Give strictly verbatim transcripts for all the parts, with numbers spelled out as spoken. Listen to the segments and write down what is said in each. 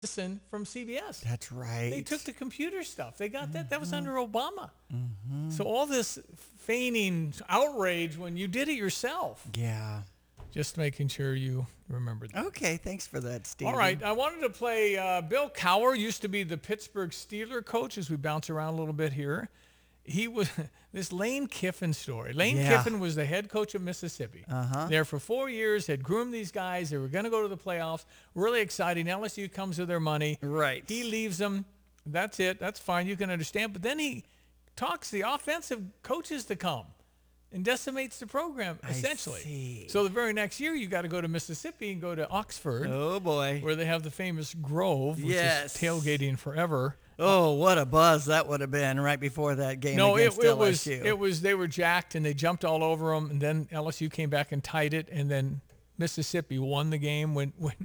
Listen from C B S. That's right. They took the computer stuff. They got that. That was under Obama. Mm-hmm. So all this feigning outrage when you did it yourself. Yeah. Just making sure you remember that. Okay, thanks for that, Steve. All right, I wanted to play uh, Bill Cowher, used to be the Pittsburgh Steelers coach, as we bounce around a little bit here. He was this Lane Kiffin story. Lane Yeah. Kiffin was the head coach of Mississippi. Uh-huh. There for four years, had groomed these guys. They were going to go to the playoffs. Really exciting. L S U comes with their money. Right. He leaves them. That's it. That's fine. You can understand. But then he talks the offensive coaches to come and decimates the program, essentially. I see. So the very next year, you got to go to Mississippi and go to Oxford, Oh, boy. where they have the famous Grove, which Yes. is tailgating forever. Oh, what a buzz that would have been right before that game No, it, against it L S was U. it was they were jacked and they jumped all over them, and then L S U came back and tied it, and then Mississippi won the game when when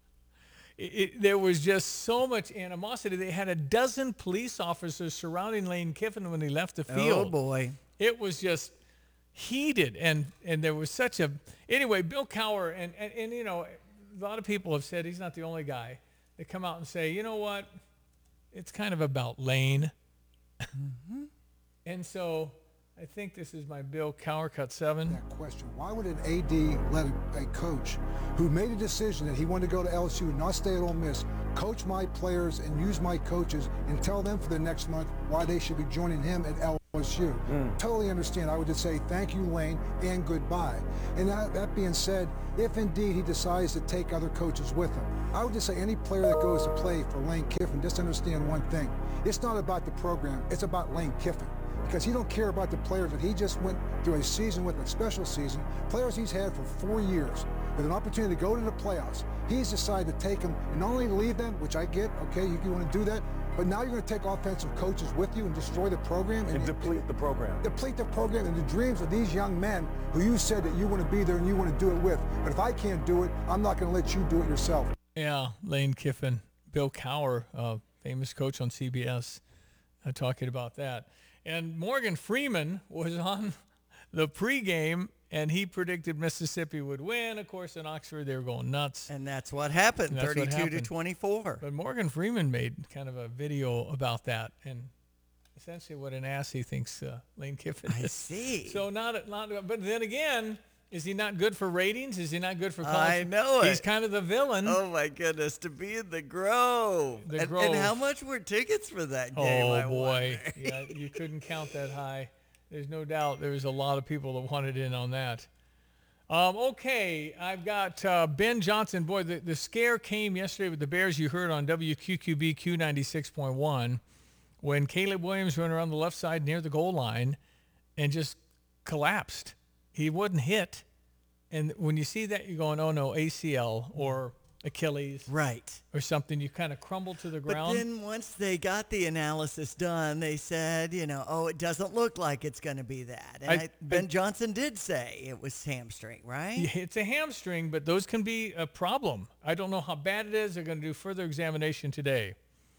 it, it, there was just so much animosity. They had a dozen police officers surrounding Lane Kiffin when he left the field. Oh, boy. It was just heated, and and there was such a anyway. Bill Cowher and, and and you know, a lot of people have said he's not the only guy. They come out and say, you know what, it's kind of about Lane. Mm-hmm. And so I think this is my Bill Cowher cut seven. That question: why would an A D let a, a coach who made a decision that he wanted to go to L S U and not stay at Ole Miss coach my players and use my coaches and tell them for the next month why they should be joining him at L S U? Mm. Totally understand. I would just say thank you, Lane, and goodbye. And that, that being said, if indeed he decides to take other coaches with him, I would just say any player that goes to play for Lane Kiffin, just understand one thing: it's not about the program, it's about Lane Kiffin. Because he don't care about the players that he just went through a season with, a special season, players he's had for four years with an opportunity to go to the playoffs. He's decided to take them and not only leave them, which I get, okay, you, you want to do that, but now you're going to take offensive coaches with you and destroy the program. And, and deplete the program. Deplete the program and the dreams of these young men who you said that you want to be there and you want to do it with. But if I can't do it, I'm not going to let you do it yourself. Yeah, Lane Kiffin, Bill Cowher, uh, famous coach on C B S, uh, talking about that. And Morgan Freeman was on the pregame, and he predicted Mississippi would win. Of course, in Oxford, they were going nuts. And that's what happened, And that's what thirty-two to happened. twenty-four. But Morgan Freeman made kind of a video about that, and essentially what an ass he thinks uh, Lane Kiffin is. I see. So not, not, but then again, is he not good for ratings? Is he not good for college? I know it. He's kind of the villain. Oh, my goodness, to be in the Grove. The and, Grove. and how much were tickets for that game? Oh, I boy. wonder? Yeah, you couldn't count that high. There's no doubt there was a lot of people that wanted in on that. Um, okay, I've got uh, Ben Johnson. Boy, the, the scare came yesterday with the Bears. You heard on W Q Q B Q ninety-six point one when Caleb Williams ran around the left side near the goal line and just collapsed. He wasn't hit. And when you see that, you're going, oh, no, A C L or Achilles Right. or something. You kind of crumble to the ground. But then once they got the analysis done, they said, you know, oh, it doesn't look like it's going to be that. And I- I, Ben I- Johnson did say it was hamstring, right? Yeah, it's a hamstring, but those can be a problem. I don't know how bad it is. They're going to do further examination today.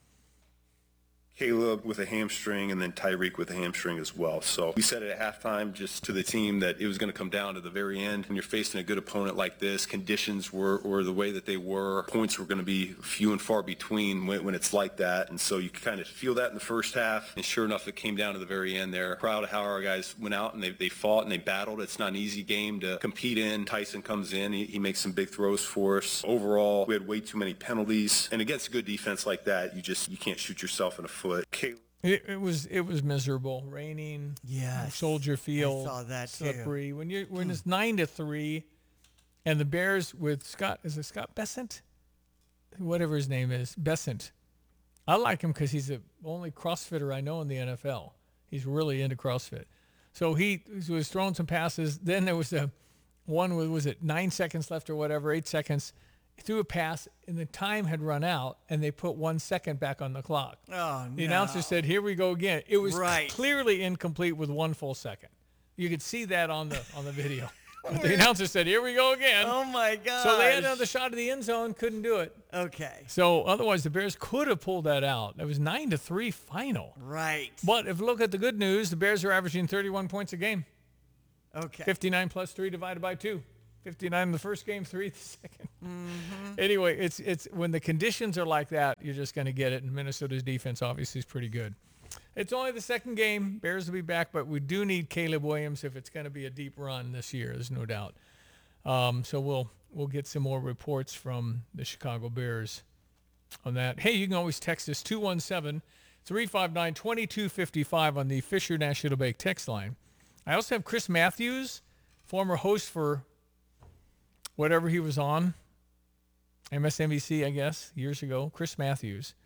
Caleb with a hamstring and then Tyreek with a hamstring as well. So we said it at halftime just to the team that it was going to come down to the very end. When you're facing a good opponent like this, conditions were, were the way that they were. Points were going to be few and far between when, when it's like that. And so you can kind of feel that in the first half. And sure enough, it came down to the very end there. Proud of how our guys went out and they, they fought and they battled. It's not an easy game to compete in. Tyson comes in. He, he makes some big throws for us. Overall, we had way too many penalties. And against a good defense like that, you just you can't shoot yourself in the foot. Caleb. It, it was it was miserable, raining. Yes. Soldier Field. I saw that too. slippery. When you when it's nine to three, and the Bears with Scott is it Scott Bessent, whatever his name is, Bessent. I like him because he's the only CrossFitter I know in the N F L. He's really into CrossFit. So he was throwing some passes. Then there was a one with was it nine seconds left or whatever, eight seconds. He threw a pass, and the time had run out, and they put one second back on the clock. Oh, The no. announcer said, "Here we go again." It was Right. clearly incomplete with one full second. You could see that on the on the video. But the announcer said, "Here we go again." Oh, my God. So they had another shot of the end zone, couldn't do it. Okay. So otherwise, the Bears could have pulled that out. It was nine to three final. Right. But if you look at the good news, the Bears are averaging thirty-one points a game. Okay. fifty-nine plus three divided by two. fifty-nine in the first game, three the second. Mm-hmm. Anyway, it's it's when the conditions are like that, you're just going to get it. And Minnesota's defense obviously is pretty good. It's only the second game. Bears will be back, but we do need Caleb Williams if it's going to be a deep run this year. There's no doubt. Um, so we'll we'll get some more reports from the Chicago Bears on that. Hey, you can always text us two one seven, three five nine, two two five five on the Fisher National Bank text line. I also have Chris Matthews, former host for whatever he was on, M S N B C, I guess, years ago. Chris Matthews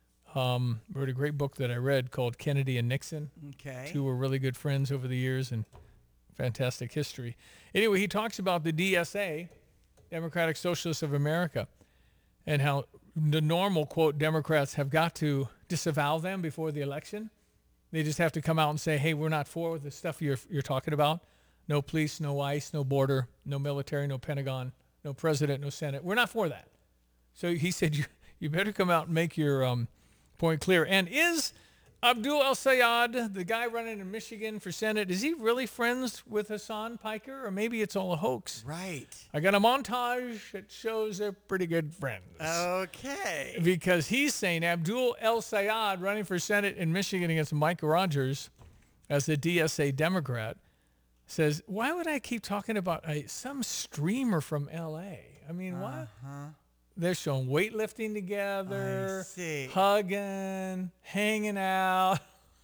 um, wrote a great book that I read called Kennedy and Nixon. Okay. Two were really good friends over the years and fantastic history. Anyway, he talks about the D S A, Democratic Socialists of America, and how the normal, quote, Democrats have got to disavow them before the election. They just have to come out and say, hey, we're not for the stuff you're you're talking about. No police, no ICE, no border, no military, no Pentagon, no president, no Senate. We're not for that. So he said, you you better come out and make your um, point clear. And is Abdul El-Sayed, the guy running in Michigan for Senate, is he really friends with Hassan Piker? Or maybe it's all a hoax? Right. I got a montage that shows they're pretty good friends. Okay. Because he's saying Abdul El-Sayed running for Senate in Michigan against Mike Rogers as the D S A Democrat says, why would I keep talking about a, some streamer from L A? I mean, Uh-huh. what? They're showing weightlifting together, I see. hugging, hanging out.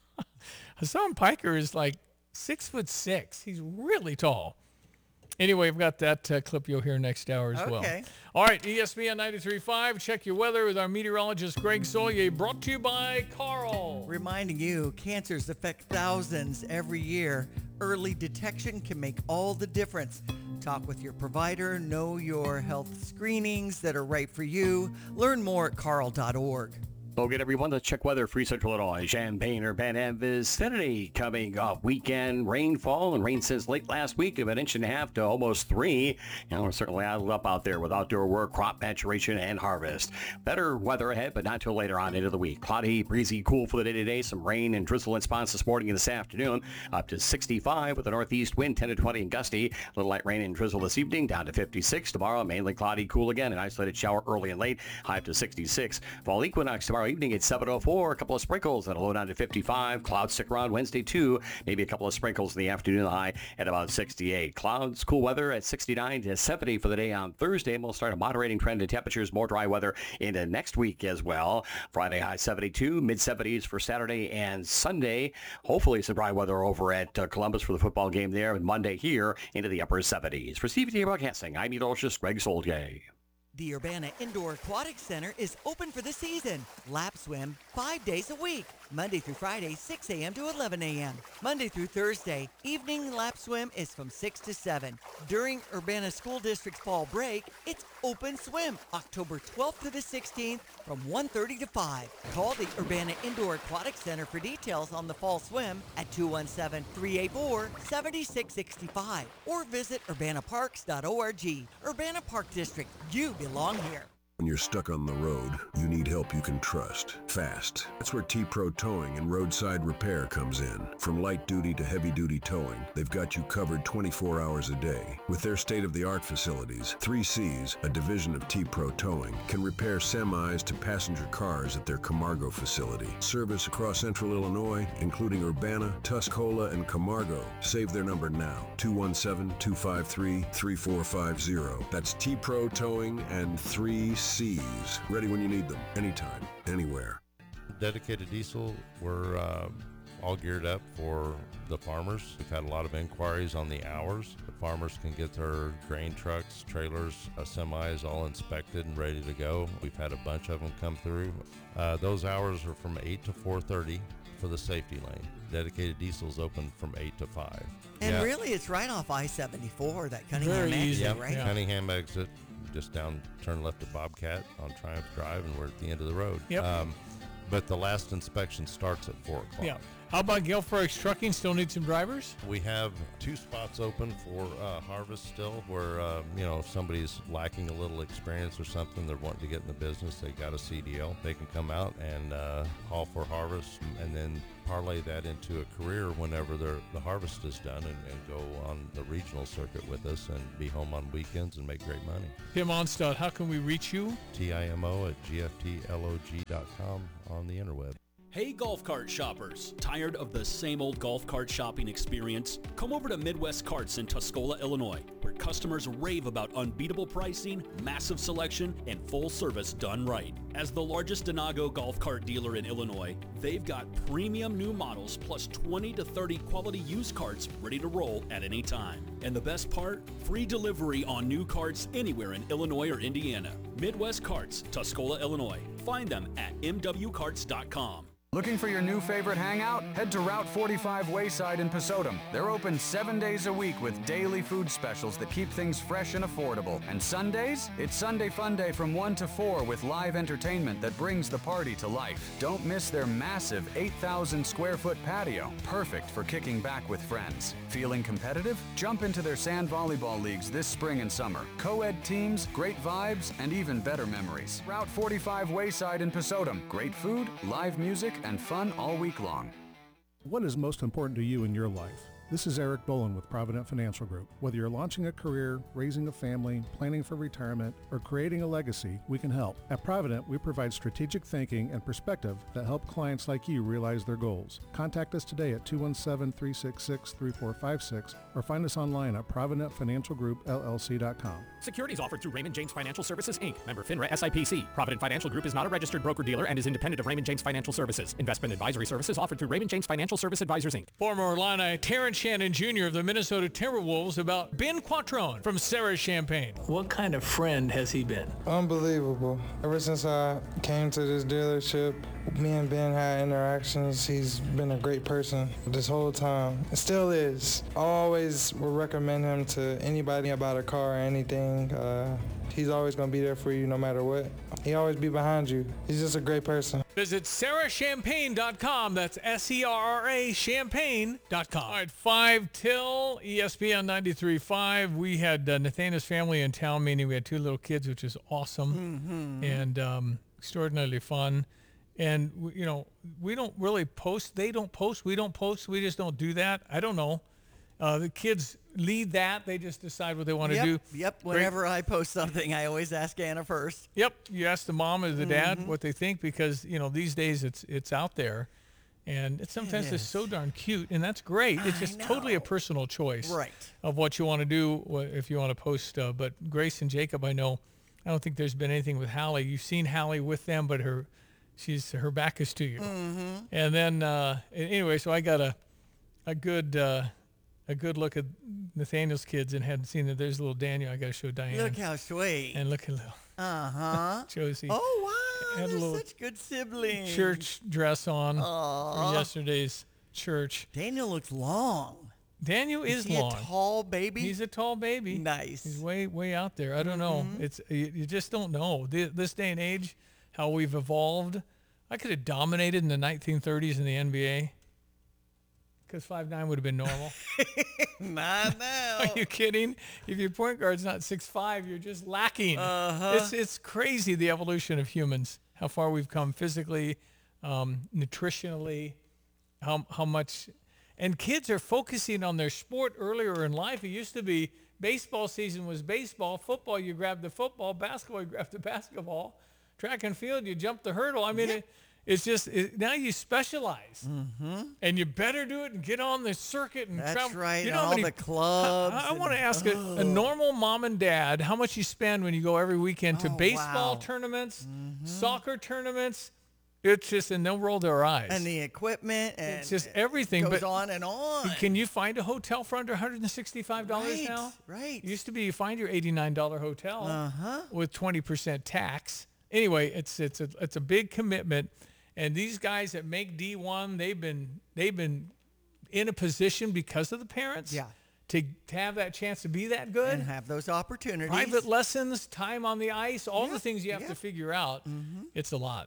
Hassan Piker is like six foot six. He's really tall. Anyway, I've got that uh, clip you'll hear next hour as well. Okay. All right, E S P N ninety-three point five. Check your weather with our meteorologist, Greg Solier, brought to you by Carl. Reminding you, cancers affect thousands every year. Early detection can make all the difference. Talk with your provider. Know your health screenings that are right for you. Learn more at carl dot org. Okay, everyone, let's check weather for Central Illinois. Champaign, Urbana, and vicinity coming off weekend rainfall and rain since late last week of an inch and a half to almost three. And we're certainly addled up out there with outdoor work, crop maturation, and harvest. Better weather ahead, but not till later on into the week. Cloudy, breezy, cool for the day today. Some rain and drizzle in spots this morning and this afternoon. Up to sixty-five with a northeast wind, ten to twenty and gusty. A little light rain and drizzle this evening, down to fifty-six. Tomorrow, mainly cloudy, cool again. An isolated shower early and late, high up to sixty-six. Fall equinox tomorrow evening at seven oh four, a couple of sprinkles and a low down to fifty-five. Clouds stick around Wednesday too, maybe a couple of sprinkles in the afternoon, high at about sixty-eight. Clouds, cool weather at sixty-nine to seventy for the day on Thursday, and we'll start a moderating trend in temperatures, more dry weather into next week as well. Friday high seventy-two, mid seventies for Saturday and Sunday. Hopefully some dry weather over at uh, Columbus for the football game there, and Monday here into the upper seventies. For C B T Broadcasting, I'm meteorologist Greg Solgay. The Urbana Indoor Aquatic Center is open for the season. Lap swim five days a week, Monday through Friday, six a.m. to eleven a.m. Monday through Thursday, evening lap swim is from six to seven. During Urbana School District's fall break, it's open swim, October twelfth to the sixteenth from one thirty to five. Call the Urbana Indoor Aquatic Center for details on the fall swim at two one seven, three eight four, seven six six five or visit urbana parks dot org. Urbana Park District, you belong here. When you're stuck on the road, you need help you can trust. Fast. That's where T-Pro Towing and Roadside Repair comes in. From light duty to heavy duty towing, they've got you covered twenty-four hours a day. With their state-of-the-art facilities, three C's, a division of T-Pro Towing, can repair semis to passenger cars at their Camargo facility. Service across central Illinois, including Urbana, Tuscola, and Camargo. Save their number now, two one seven, two five three, three four five zero. That's T-Pro Towing and three C's. Ready when you need them, anytime, anywhere. Dedicated Diesel, we're uh, all geared up for the farmers. We've had a lot of inquiries on the hours. The farmers can get their grain trucks, trailers, uh, semis all inspected and ready to go. We've had a bunch of them come through. Uh, those hours are from eight to four thirty for the safety lane. Dedicated Diesel's open from eight to five. And Yeah. really, it's right off I seventy-four, that Cunningham Very exit, easy. Yep, right? Yeah. Cunningham exit, just down, turn left at Bobcat on Triumph Drive, and we're at the end of the road. Yep. Um, but the last inspection starts at four o'clock. Yeah. How about Gale Fredericks Trucking? Still need some drivers? We have two spots open for uh, Harvest still, where uh, you know if somebody's lacking a little experience or something, they're wanting to get in the business. They got a C D L. They can come out and uh, haul for Harvest, and then parlay that into a career whenever the harvest is done, and, and go on the regional circuit with us and be home on weekends and make great money. Tim Onstad, how can we reach you? T I M O at G F T log dot com on the interweb. Hey golf cart shoppers, tired of the same old golf cart shopping experience? Come over to Midwest Carts in Tuscola, Illinois, where customers rave about unbeatable pricing, massive selection, and full service done right. As the largest Denago golf cart dealer in Illinois, they've got premium new models plus twenty to thirty quality used carts ready to roll at any time. And the best part? Free delivery on new carts anywhere in Illinois or Indiana. Midwest Carts, Tuscola, Illinois. Find them at m w carts dot com. Looking for your new favorite hangout? Head to Route forty-five Wayside in Pasodum. They're open seven days a week with daily food specials that keep things fresh and affordable. And Sundays? It's Sunday Fun Day from one to four with live entertainment that brings the party to life. Don't miss their massive eight thousand square foot patio, perfect for kicking back with friends. Feeling competitive? Jump into their sand volleyball leagues this spring and summer. Co-ed teams, great vibes, and even better memories. Route forty-five Wayside in Pasodum. Great food, live music, and fun all week long. What is most important to you in your life? This is Eric Boland with Provident Financial Group. Whether you're launching a career, raising a family, planning for retirement, or creating a legacy, we can help. At Provident, we provide strategic thinking and perspective that help clients like you realize their goals. Contact us today at two one seven, three six six, three four five six or find us online at provident financial group l l c dot com. Securities offered through Raymond James Financial Services, Incorporated. Member FINRA S I P C. Provident Financial Group is not a registered broker-dealer and is independent of Raymond James Financial Services. Investment advisory services offered through Raymond James Financial Service Advisors, Incorporated. Former Illini Terrence Shannon Junior of the Minnesota Timberwolves about Ben Quattrone from Sarah Champagne. What kind of friend has he been? Unbelievable. Ever since I came to this dealership, me and Ben had interactions. He's been a great person this whole time. It still is. I always would recommend him to anybody about a car or anything. Uh, he's always going to be there for you no matter what. He always be behind you. He's just a great person. Visit sarah champagne dot com. That's S E R R A champagne dot com. All right, five till E S P N ninety-three point five. We had uh, Nathaniel's family in town, meaning we had two little kids, which is awesome mm-hmm. and um, extraordinarily fun. And, we, you know, we don't really post. They don't post. We don't post. We just don't do that. I don't know. Uh, the kids lead that. They just decide what they want to yep, do. Yep. Whenever Great. I post something, I always ask Anna first. Yep. You ask the mom or the dad mm-hmm. what they think because, you know, these days it's it's out there. And it sometimes it it's so darn cute, and that's great. It's just totally a personal choice right. of what you want to do if you want to post. Uh, but Grace and Jacob, I know, I don't think there's been anything with Hallie. You've seen Hallie with them, but her she's her back is to you. Mm-hmm. And then uh, anyway, so I got a a good uh, a good look at Nathaniel's kids and hadn't seen that. There's little Daniel. I got to show Diane. Look how sweet. And look at little uh-huh. Josie. Oh, wow. Had They're a little such good siblings. Church dress on Aww. for yesterday's church. Daniel looks long. Daniel is, is he long. a tall baby? He's a tall baby. Nice. He's way, way out there. I don't mm-hmm. know. It's you, you just don't know. The, this day and age, how we've evolved. I could have dominated in the nineteen thirties in the N B A. Because five nine would have been normal. Not now. Are you kidding? If your point guard's not six five, you're just lacking. Uh-huh. It's it's crazy, the evolution of humans, how far we've come physically, um, nutritionally, how how much. And kids are focusing on their sport earlier in life. It used to be baseball season was baseball. Football, you grab the football. Basketball, you grab the basketball. Track and field, you jump the hurdle. I mean, yeah. it, It's just it, now you specialize, mm-hmm. and you better do it and get on the circuit and That's travel. right. You know all many, the clubs. I, I and, want to ask oh. a, a normal mom and dad how much you spend when you go every weekend to oh, baseball wow. tournaments, mm-hmm. soccer tournaments. It's just, and they'll roll their eyes. And the equipment, and it's just everything. Goes but on and on. Can you find a hotel for under one hundred sixty-five dollars right, now? Right. It used to be you find your eighty-nine dollars hotel uh-huh. with twenty percent tax. Anyway, it's it's a it's a big commitment. And these guys that make D one, they've been they've been in a position because of the parents. Yeah. To, to have that chance to be that good. And have those opportunities. Private lessons, time on the ice, all yeah, the things you have yeah. to figure out. Mm-hmm. It's a lot.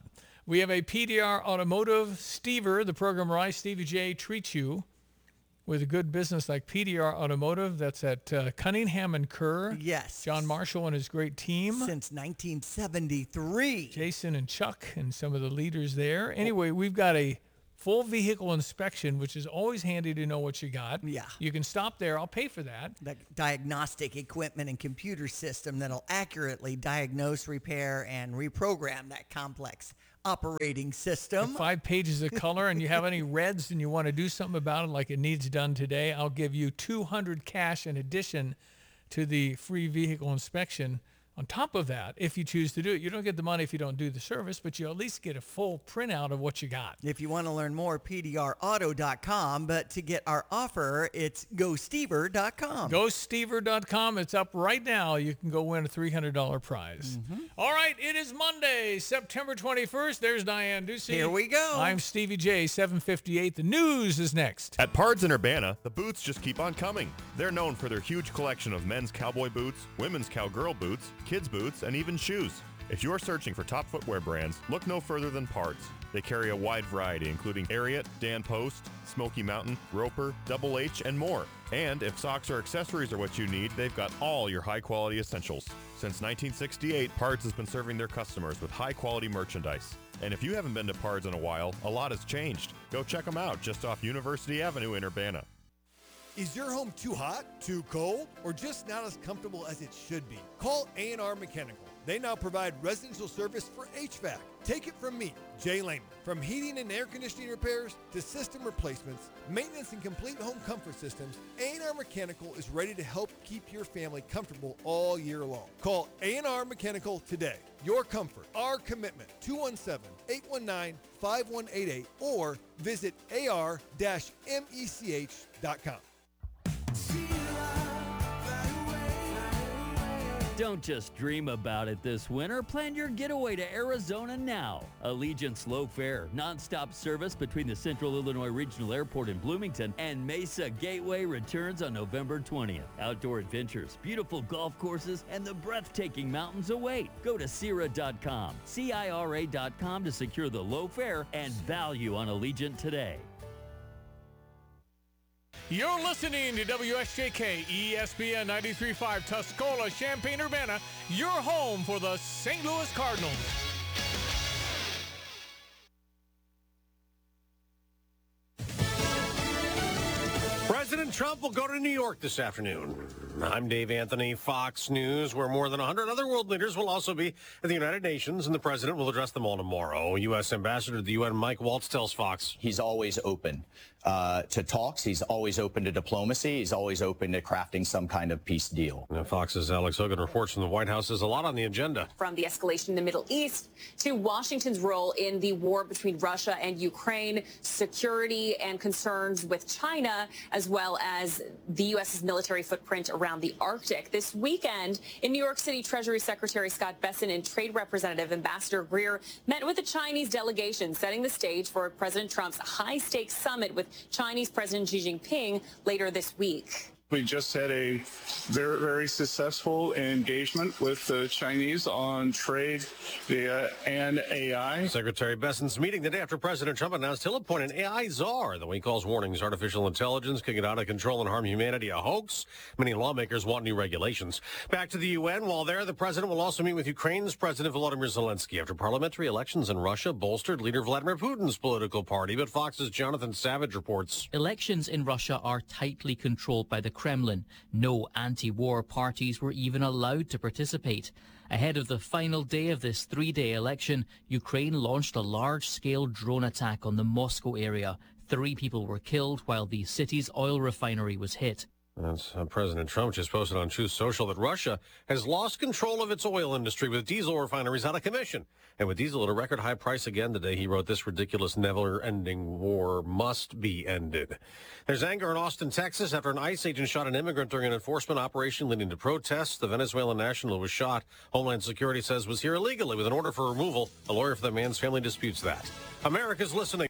We have a P D R Automotive Stever, the program where I, Stevie J, treat you with a good business like P D R Automotive. That's at uh, Cunningham and Kerr. Yes. John Marshall and his great team. Since nineteen seventy-three. Jason and Chuck and some of the leaders there. Anyway, we've got a full vehicle inspection, which is always handy to know what you got. Yeah. You can stop there. I'll pay for that. The diagnostic equipment and computer system that'll accurately diagnose, repair, and reprogram that complex operating system. If five pages of color and you have any reds and you want to do something about it like it needs done today, I'll give you two hundred cash in addition to the free vehicle inspection. On top of that, if you choose to do it, you don't get the money if you don't do the service, but you at least get a full printout of what you got. If you want to learn more, P D R auto dot com, but to get our offer, it's go stever dot com. go stever dot com. It's up right now. You can go win a three hundred dollars prize. Mm-hmm. All right, it is Monday, September twenty-first. There's Diane Ducey. Here we go. I'm Stevie J, seven fifty-eight. The news is next. At Pards in Urbana, the boots just keep on coming. They're known for their huge collection of men's cowboy boots, women's cowgirl boots, kids' boots, and even shoes. If you're searching for top footwear brands, look no further than Pards. They carry a wide variety, including Ariat, Dan Post, Smoky Mountain, Roper, Double H, and more. And if socks or accessories are what you need, they've got all your high-quality essentials. Since nineteen sixty-eight, Pards has been serving their customers with high-quality merchandise. And if you haven't been to Pards in a while, a lot has changed. Go check them out just off University Avenue in Urbana. Is your home too hot, too cold, or just not as comfortable as it should be? Call A and R Mechanical. They now provide residential service for H V A C. Take it from me, Jay Lehman. From heating and air conditioning repairs to system replacements, maintenance and complete home comfort systems, A and R Mechanical is ready to help keep your family comfortable all year long. Call A and R Mechanical today. Your comfort, our commitment. two one seven, eight one nine, five one eight eight or visit A R mech dot com. Don't just dream about it this winter. Plan your getaway to Arizona now. Allegiant's Low Fare, nonstop service between the Central Illinois Regional Airport in Bloomington and Mesa Gateway returns on November twentieth. Outdoor adventures, beautiful golf courses, and the breathtaking mountains await. Go to Cira dot com, C I R A dot com to secure the low fare and value on Allegiant today. You're listening to W S J K E S P N ninety-three point five Tuscola, Champaign-Urbana, your home for the Saint Louis Cardinals. President Trump will go to New York this afternoon. I'm Dave Anthony, Fox News, where more than one hundred other world leaders will also be at the United Nations, and the president will address them all tomorrow. U S Ambassador to the U N Mike Waltz tells Fox. He's always open uh, to talks. He's always open to diplomacy. He's always open to crafting some kind of peace deal. Now, Fox's Alex Hogan reports from the White House. There's a lot on the agenda. From the escalation in the Middle East to Washington's role in the war between Russia and Ukraine, security and concerns with China, as well as the U S's military footprint around the Arctic. This weekend in New York City, Treasury Secretary Scott Bessent and Trade Representative Ambassador Greer met with the Chinese delegation, setting the stage for President Trump's high-stakes summit with Chinese President Xi Jinping later this week. We just had a very, very successful engagement with the Chinese on trade via and A I. Secretary Bessent's meeting the day after President Trump announced he'll appoint an A I czar, though he calls warnings artificial intelligence can get out of control and harm humanity a hoax. Many lawmakers want new regulations. Back to the U N. While there, the president will also meet with Ukraine's President Volodymyr Zelensky after parliamentary elections in Russia bolstered leader Vladimir Putin's political party. But Fox's Jonathan Savage reports. Elections in Russia are tightly controlled by the Kremlin. No anti-war parties were even allowed to participate. Ahead of the final day of this three-day election, Ukraine launched a large-scale drone attack on the Moscow area. Three people were killed while the city's oil refinery was hit. That's, uh, President Trump just posted on Truth Social that Russia has lost control of its oil industry with diesel refineries out of commission. And with diesel at a record high price again today, he wrote, this ridiculous never-ending war must be ended. There's anger in Austin, Texas, after an ICE agent shot an immigrant during an enforcement operation leading to protests. The Venezuelan national was shot, Homeland Security says was here illegally with an order for removal. A lawyer for the man's family disputes that. America's listening.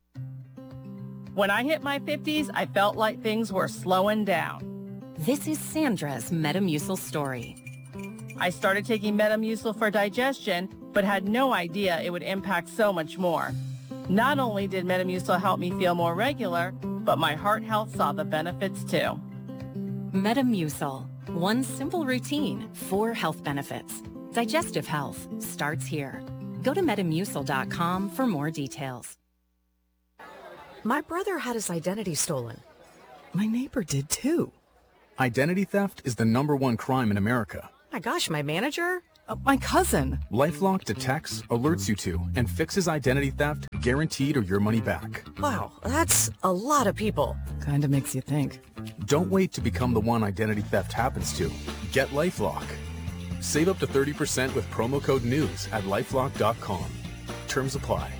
When I hit my fifties, I felt like things were slowing down. This is Sandra's Metamucil story. I started taking Metamucil for digestion, but had no idea it would impact so much more. Not only did Metamucil help me feel more regular, but my heart health saw the benefits too. Metamucil. One simple routine, four health benefits. Digestive health starts here. Go to metamucil dot com for more details. My brother had his identity stolen. My neighbor did too. Identity theft is the number one crime in America. My gosh, my manager? Uh, my cousin. LifeLock detects, alerts you to, and fixes identity theft, guaranteed or your money back. Wow, that's a lot of people. Kinda makes you think. Don't wait to become the one identity theft happens to. Get LifeLock. Save up to thirty percent with promo code NEWS at lifelock dot com. Terms apply.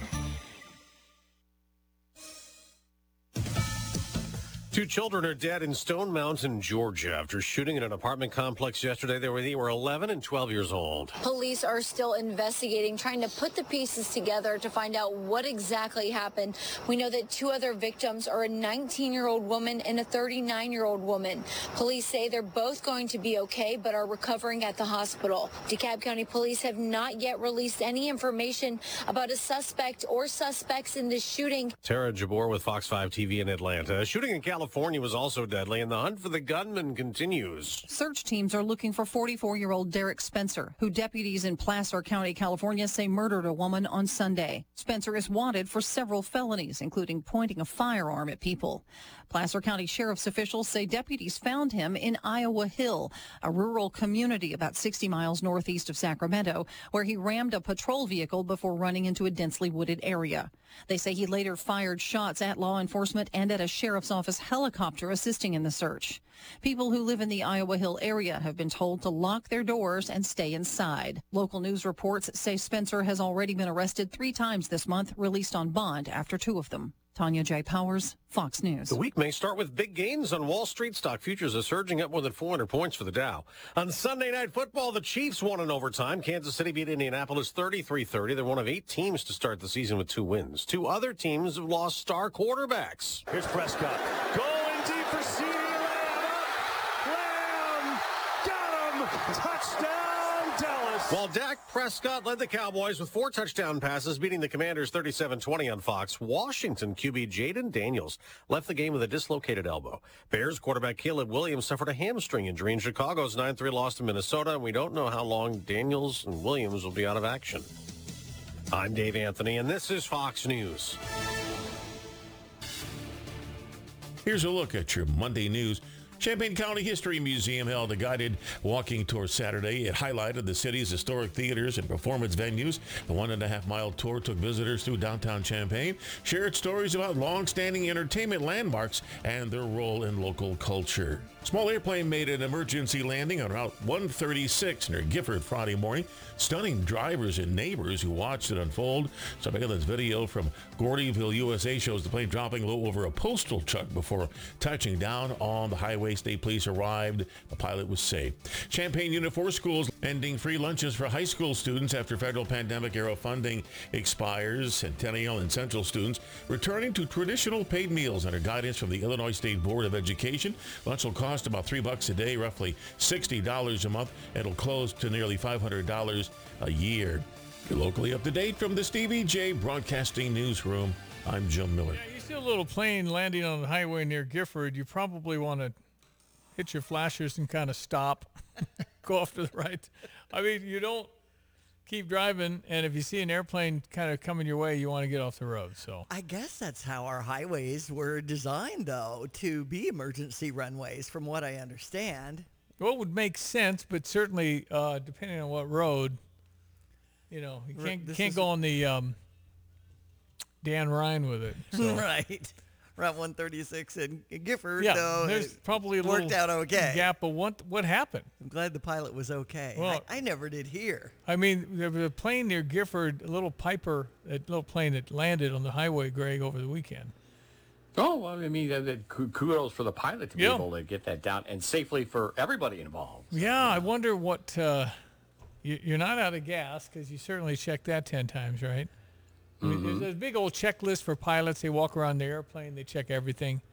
Two children are dead in Stone Mountain, Georgia, after shooting in an apartment complex yesterday. They were, they were eleven and twelve years old. Police are still investigating, trying to put the pieces together to find out what exactly happened. We know that two other victims are a nineteen-year-old woman and a thirty-nine-year-old woman. Police say they're both going to be okay, but are recovering at the hospital. DeKalb County Police have not yet released any information about a suspect or suspects in this shooting. Tara Jabor with Fox five T V in Atlanta. A shooting in California. California was also deadly, and the hunt for the gunman continues. Search teams are looking for forty-four-year-old Derek Spencer, who deputies in Placer County, California, say murdered a woman on Sunday. Spencer is wanted for several felonies, including pointing a firearm at people. Placer County Sheriff's officials say deputies found him in Iowa Hill, a rural community about sixty miles northeast of Sacramento, where he rammed a patrol vehicle before running into a densely wooded area. They say he later fired shots at law enforcement and at a sheriff's office helicopter assisting in the search. People who live in the Iowa Hill area have been told to lock their doors and stay inside. Local news reports say Spencer has already been arrested three times this month, released on bond after two of them. Tanya J. Powers, Fox News. The week may start with big gains on Wall Street. Stock futures are surging up more than four hundred points for the Dow. On Sunday Night Football, the Chiefs won in overtime. Kansas City beat Indianapolis thirty-three thirty. They're one of eight teams to start the season with two wins. Two other teams have lost star quarterbacks. Here's Prescott. Going deep for CeeDee Lamb. Lamb. Got him. Touchdown. Dallas. While Dak Prescott led the Cowboys with four touchdown passes, beating the Commanders thirty-seven twenty on Fox, Washington Q B Jaden Daniels left the game with a dislocated elbow. Bears quarterback Caleb Williams suffered a hamstring injury in Chicago's nine three loss to Minnesota, and we don't know how long Daniels and Williams will be out of action. I'm Dave Anthony, and this is Fox News. Here's a look at your Monday news. Champaign County History Museum held a guided walking tour Saturday. It highlighted the city's historic theaters and performance venues. The one and a half mile tour took visitors through downtown Champaign, shared stories about long-standing entertainment landmarks and their role in local culture. Small airplane made an emergency landing on Route one thirty-six near Gifford Friday morning, stunning drivers and neighbors who watched it unfold. Some of this video from Gordyville, U S A shows the plane dropping low over a postal truck before touching down on the highway. State police arrived. The pilot was safe. Champaign Unit four schools ending free lunches for high school students after federal pandemic-era funding expires. Centennial and Central students returning to traditional paid meals under guidance from the Illinois State Board of Education. Lunch will cost about three bucks a day, roughly sixty dollars a month. It'll close to nearly five hundred dollars a year. You're locally up to date from the Stevie J Broadcasting Newsroom. I'm Jim Miller. Yeah, you see a little plane landing on the highway near Gifford. You probably want to hit your flashers and kind of stop, go off to the right. I mean, you don't keep driving, and if you see an airplane kind of coming your way, you want to get off the road. So I guess that's how our highways were designed, though, to be emergency runways, from what I understand. Well, it would make sense, but certainly uh, depending on what road, you know, you can't, This can't is- go on the um, Dan Ryan with it. So. Right. Route one thirty-six in Gifford, Yeah, though, there's it probably a worked little out okay. gap, but what, what happened? I'm glad the pilot was okay. Well- I, I never did hear. I mean, there was a plane near Gifford, a little Piper, a little plane that landed on the highway, Greg, over the weekend. Oh, well, I mean, uh, uh, kudos for the pilot to be Yeah. able to get that down and safely for everybody involved. Yeah, I wonder what, uh, you, you're not out of gas because you certainly checked that ten times, right? I mean, Mhm. there's a big old checklist for pilots. They walk around the airplane, they check everything.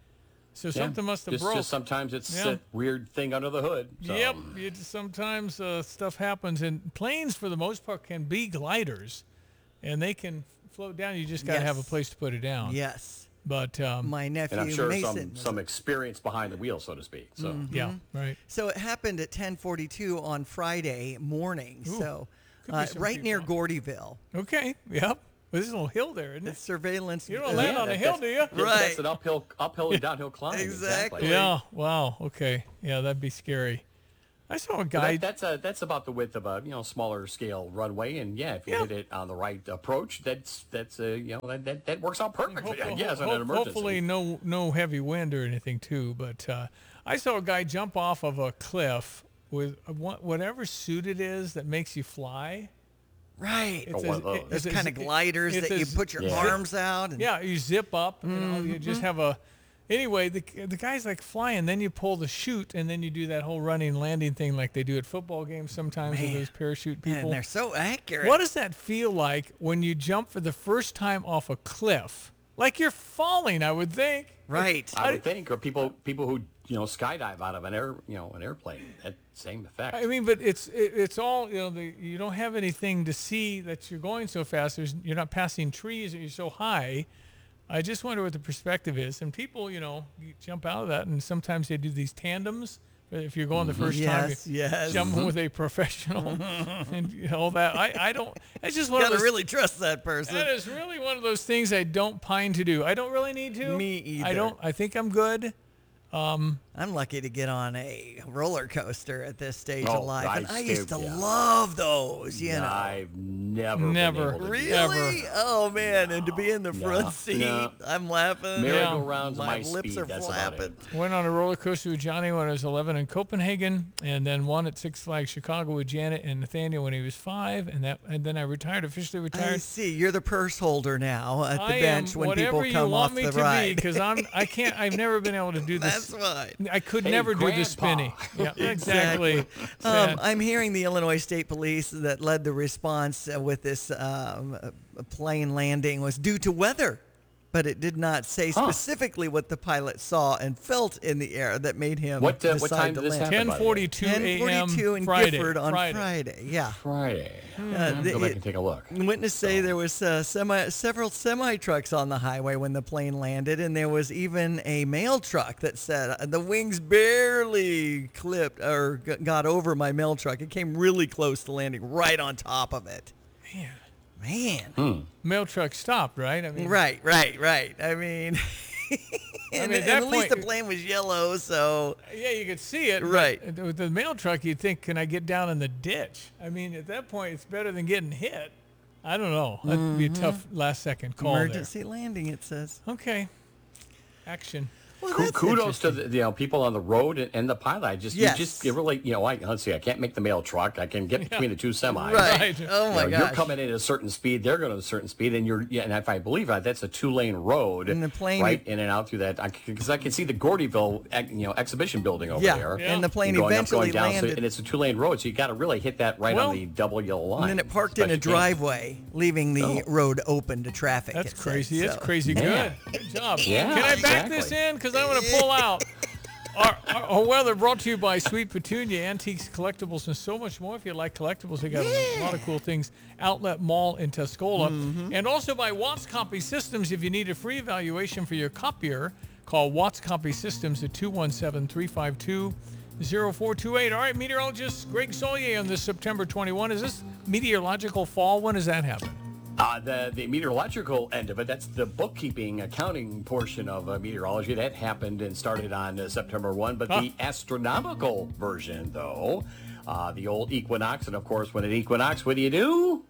So Yeah. something must have just, broke. Just sometimes it's Yeah. a weird thing under the hood. So. Yep. It, sometimes uh, stuff happens, and planes, for the most part, can be gliders, and they can float down. You just got to Yes. have a place to put it down. Yes. But um, My nephew And I'm sure Mason. some, some experience behind the wheel, so to speak. So Mhm. Yeah, right. So it happened at ten forty-two on Friday morning. Ooh, so could be uh, some right near Gordyville. Okay. Yep. There's a little hill there, isn't it? It's surveillance. You don't land on a hill, do you? Right. That's an uphill, uphill and downhill climb. Exactly. Yeah. Wow. Okay. Yeah, that'd be scary. I saw a Well, guy. that, that's a, that's about the width of a you know smaller scale runway, and yeah, if you Yeah. hit it on the right approach, that's that's uh, you know that, that, that works out perfectly. I Ho- guess ho- on an emergency. Hopefully, no no heavy wind or anything too. But uh, I saw a guy jump off of a cliff with a, wha- whatever suit it is that makes you fly. Right. It's Oh, one as- of those. it- Those it's kind as- of gliders it's that you as- put your Yeah. arms out. And, Yeah, you zip up. You know, you just Mhm. have a. Anyway, the the guy's like flying. Then you pull the chute, and then you do that whole running landing thing like they do at football games sometimes with Man. those parachute Man, people. they're so accurate. What does that feel like when you jump for the first time off a cliff? Like you're falling, I would think. Right. I would think, or people people who you know skydive out of an air you know an airplane, that same effect. I mean, but it's it, it's all you know. The, you don't have anything to see that you're going so fast. There's, you're not passing trees, or you're so high. I just wonder what the perspective is. And people, you know, you jump out of that, and sometimes they do these tandems. If you're going the first Yes, time, you yes. jump with a professional and all that. I, I don't. It's just one Gotta of those. really trust that person. That is really one of those things I don't pine to do. I don't really need to. Me either. I don't. I think I'm good. Um, I'm lucky to get on a roller coaster at this stage Oh, of life, and I I used to still- yeah. love those. You know, I've never Never. been able to do really? that. Oh man, and to be in the front No, seat, no. I'm laughing. Merry-go-rounds my my lips speed, are that's about flapping. Went on a roller coaster with Johnny when I was eleven in Copenhagen, and then one at Six Flags Chicago with Janet and Nathaniel when he was five, and that, and then I retired, officially I retired. see. You're the purse holder now at the I bench am when whatever people come you want off me the to ride. be, because I'm I can't I've never been able to do this. That's why. I could Hey, never do the Grandpa. spinny. Yeah, exactly. Um, Sad. I'm hearing the Illinois State Police that led the response uh, with this um, uh, plane landing was due to weather, but it did not say Huh. specifically what the pilot saw and felt in the air that made him What, uh, decide what time to did this land. happen? ten forty-two a.m. ten forty-two in Friday. Gifford on Friday. Friday. Yeah. Friday. Uh, I'll the- go back it- and take a look. Witnesses say there was uh, semi, several semi trucks on the highway when the plane landed, and there was even a mail truck that said uh, the wings barely clipped or g- got over my mail truck. It came really close to landing right on top of it. Man. Man. Hmm. Mail truck stopped, right? I mean, Right, right, right. I mean, and, mean, at and that at least point- the plane was yellow, so Yeah, you could see it. but Right. With the mail truck, you'd think, can I get down in the ditch? I mean, at that point, it's better than getting hit. I don't know. That'd be a tough last second call emergency landing, it says. there. Okay. Action. Well, Ku- that's Kudos to interesting. the you know people on the road and, and the pilot. I just Yes. you just you really you know I let's see I can't make the mail truck. I can get between the two semis. Right. Right. Oh You my know, gosh. You're coming in at a certain speed. They're going at a certain speed, and you're yeah. And if I believe that, that's a two-lane road, And the plane- right in and out through that. Because I, can see the Gordyville ex- you know exhibition building over Yeah, there. and the plane going up, eventually going down, so- landed. and it's a two-lane road, so you got to really hit that right Well- on the double yellow line. And then it parked in a Best you can. driveway, leaving the Oh. road open to traffic. That's it said, crazy. That's so. crazy Man. good. Good job. Yeah, Can I back exactly. this in? Because I want to pull out. Our, our, our weather brought to you by Sweet Petunia, Antiques, Collectibles, and so much more. If you like collectibles, they got a lot of cool things. Outlet Mall in Tuscola. And also by Watts Copy Systems. If you need a free evaluation for your copier, call Watts Copy Systems at two one seven, three five two, zero four two eight. All right, meteorologist Greg Solier on this September twenty-first. Is this meteorological fall? When does that happen? Uh, the, the meteorological end of it, that's the bookkeeping, accounting portion of uh, meteorology. That happened and started on uh, September first. But Huh. the astronomical version, though, uh, the old equinox, and of course, when an equinox, what do you do?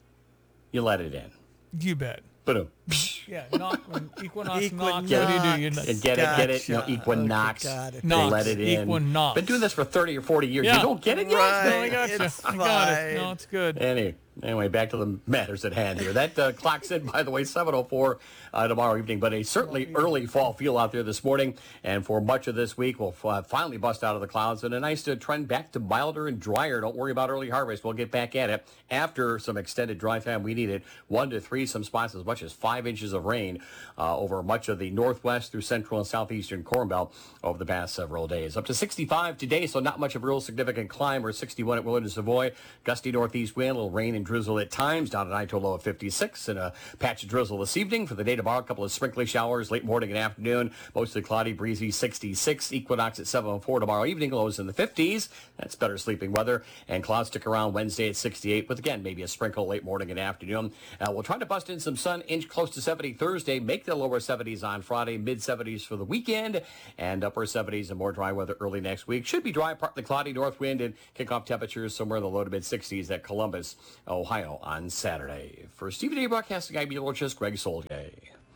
You let it in. You bet. Boom. Yeah, knock, when equinox, Equinox. knocks, what do you do? You Equinox. And get it, get it, you know, Gotcha. equinox. Okay, got it. You Knox, let it in. equinox. Been doing this for thirty or forty years. Yeah. You don't get it yet? Right. No, I got you. It's I got it. No, fine. it's good. Anyway, anyway, back to the matters at hand here. That uh, clocks in, by the way, seven oh four uh, tomorrow evening, but a certainly early fall feel out there this morning. And for much of this week, we'll uh, finally bust out of the clouds and a nice uh, trend back to milder and drier. Don't worry about early harvest. We'll get back at it after some extended dry time. We need it one to three, some spots as much as five. five inches of rain uh, over much of the northwest through central and southeastern Corn Belt over the past several days. Up to sixty-five today, so not much of a real significant climb. We're sixty-one at Willard Savoy. Gusty northeast wind, a little rain and drizzle at times. Down tonight to a low of fifty-six, and a patch of drizzle this evening. For the day tomorrow, a couple of sprinkly showers late morning and afternoon. Mostly cloudy, breezy, sixty-six. Equinox at seven oh four tomorrow evening. Lows in the fifties. That's better sleeping weather. And clouds stick around Wednesday at sixty-eight, with again maybe a sprinkle late morning and afternoon. Uh, we'll try to bust in some sun, inch close to seventy Thursday. Make the lower seventies on Friday. Mid seventies for the weekend, and upper seventies and more dry weather early next week. Should be dry, partly cloudy, north wind, and kickoff temperatures somewhere in the low to mid sixties at Columbus, Ohio on Saturday. For Stephen A. Broadcasting, I'm meteorologist Greg Solgay.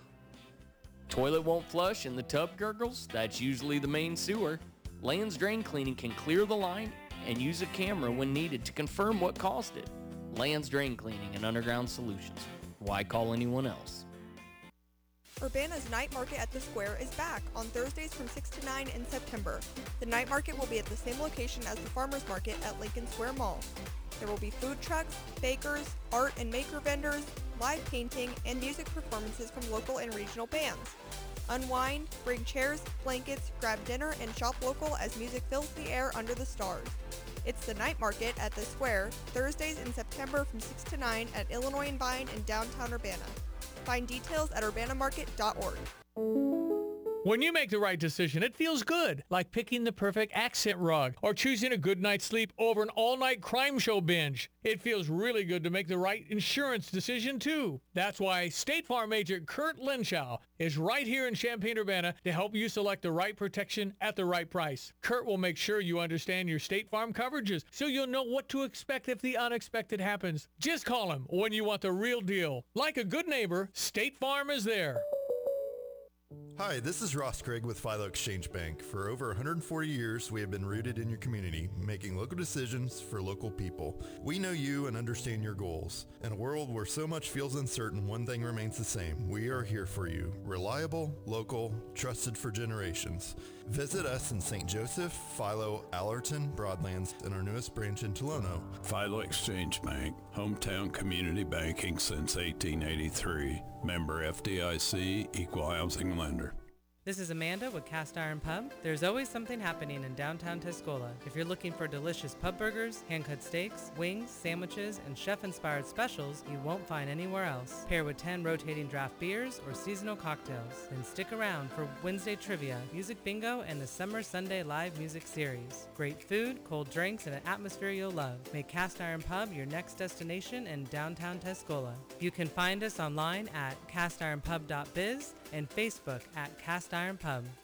Toilet won't flush and the tub gurgles? That's usually the main sewer. Land's Drain Cleaning can clear the line and use a camera when needed to confirm what caused it. Land's Drain Cleaning and Underground Solutions. Why call anyone else? Urbana's Night Market at the Square is back on Thursdays from six to nine in September. The night market will be at the same location as the Farmers Market at Lincoln Square Mall. There will be food trucks, bakers, art and maker vendors, live painting, and music performances from local and regional bands. Unwind, bring chairs, blankets, grab dinner, and shop local as music fills the air under the stars. It's the Night Market at the Square, Thursdays in September from six to nine at Illinois and Vine in downtown Urbana. Find details at urbana market dot org. When you make the right decision, it feels good, like picking the perfect accent rug or choosing a good night's sleep over an all-night crime show binge. It feels really good to make the right insurance decision, too. That's why State Farm agent Kurt Lenschow is right here in Champaign-Urbana to help you select the right protection at the right price. Kurt will make sure you understand your State Farm coverages so you'll know what to expect if the unexpected happens. Just call him when you want the real deal. Like a good neighbor, State Farm is there. Hi, this is Ross Craig with Philo Exchange Bank. For over one hundred forty years, we have been rooted in your community, making local decisions for local people. We know you and understand your goals. In a world where so much feels uncertain, one thing remains the same. We are here for you. Reliable, local, trusted for generations. Visit us in Saint Joseph, Philo, Allerton, Broadlands, and our newest branch in Tolono. Philo Exchange Bank, hometown community banking since eighteen eighty-three. Member F D I C, equal housing lender. This is Amanda with Cast Iron Pub. There's always something happening in downtown Tuscola. If you're looking for delicious pub burgers, hand-cut steaks, wings, sandwiches, and chef-inspired specials you won't find anywhere else. Pair with ten rotating draft beers or seasonal cocktails. Then stick around for Wednesday trivia, music bingo, and the Summer Sunday live music series. Great food, cold drinks, and an atmosphere you'll love. Make Cast Iron Pub your next destination in downtown Tuscola. You can find us online at cast iron pub dot biz and Facebook at Cast Iron Pub.